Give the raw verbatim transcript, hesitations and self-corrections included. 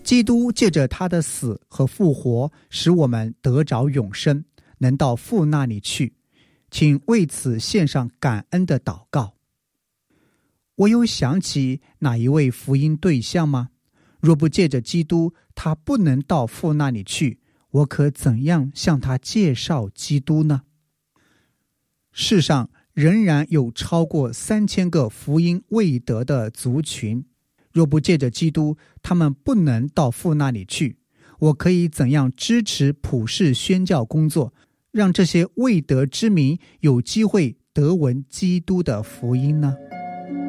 基督借着他的死和复活，使我们得着永生，能到父那里去。请为此献上感恩的祷告。我有想起哪一位福音对象吗？若不借着基督，他不能到父那里去，我可怎样向他介绍基督呢？世上仍然有超过三千个福音未得的族群，若不借着基督，他们不能到父那里去。我可以怎样支持普世宣教工作，让这些未得之民有机会得闻基督的福音呢？